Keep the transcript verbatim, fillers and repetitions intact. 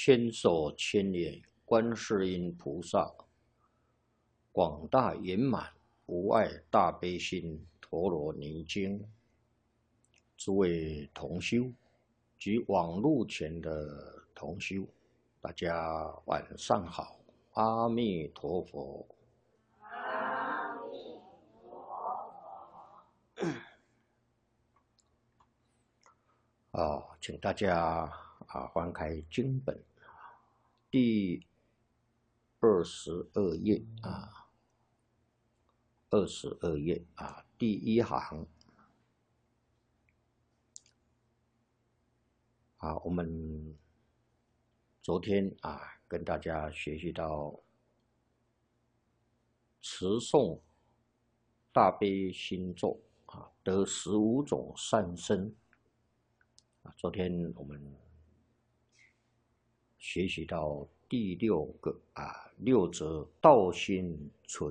千手千眼观世音菩萨，广大圆满无碍大悲心陀罗尼经。诸位同修及网络前的同修，大家晚上好，阿弥陀佛。 阿弥陀佛。 啊，请大家啊翻开经本第二十二页啊，二十二页啊，第一行啊，我们昨天啊跟大家学习到持诵大悲心咒啊，得十五种善身。啊，昨天我们学习到第六个啊，六则道心存。